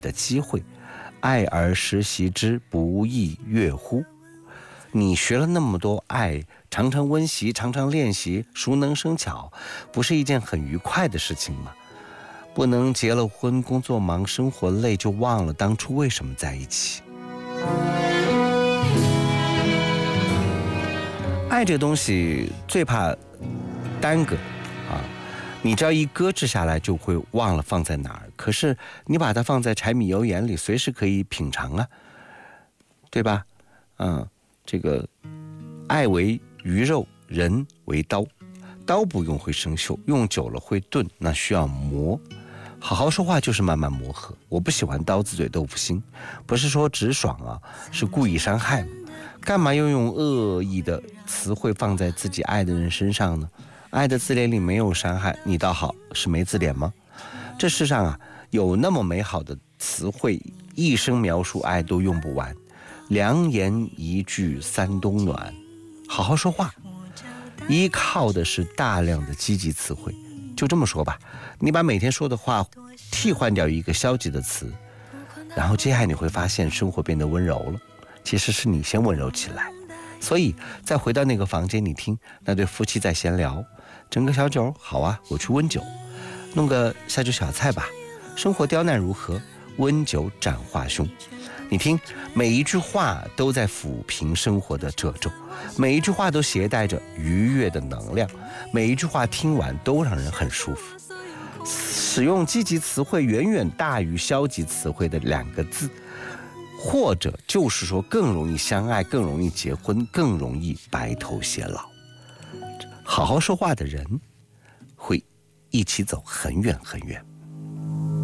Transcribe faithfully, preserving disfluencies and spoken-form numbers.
的机会，爱而时习之，不亦乐乎？你学了那么多爱，常常温习，常常练习，熟能生巧，不是一件很愉快的事情吗？不能结了婚，工作忙，生活累，就忘了当初为什么在一起。爱这个东西最怕耽搁啊！你只要一搁置下来，就会忘了放在哪儿。可是你把它放在柴米油盐里，随时可以品尝啊，对吧？嗯，这个爱为鱼肉，人为刀，刀不用会生锈，用久了会钝，那需要磨。好好说话就是慢慢磨合。我不喜欢刀子嘴豆腐心，不是说直爽啊，是故意伤害。干嘛要用恶意的词汇放在自己爱的人身上呢？爱的字典里没有伤害，你倒好，是没字典吗？这世上啊，有那么美好的词汇，一生描述爱都用不完。良言一句三冬暖，好好说话，依靠的是大量的积极词汇。就这么说吧，你把每天说的话替换掉一个消极的词，然后接下来你会发现生活变得温柔了。其实是你先温柔起来。所以再回到那个房间，你听那对夫妻在闲聊，整个小酒，好啊，我去温酒，弄个下酒小菜吧。生活刁难如何？温酒斩华凶。你听，每一句话都在抚平生活的褶皱，每一句话都携带着愉悦的能量，每一句话听完都让人很舒服。使用积极词汇远远大于消极词汇的两个字，或者就是说更容易相爱，更容易结婚，更容易白头偕老。好好说话的人会一起走很远很远。